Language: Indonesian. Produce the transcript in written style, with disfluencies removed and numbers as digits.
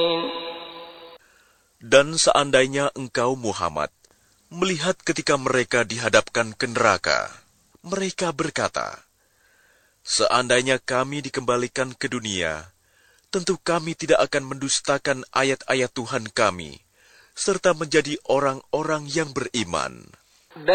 Dan seandainya engkau Muhammad melihat ketika mereka dihadapkan ke neraka, mereka berkata, "Seandainya kami dikembalikan ke dunia, tentu kami tidak akan mendustakan ayat-ayat Tuhan kami, serta menjadi orang-orang yang beriman."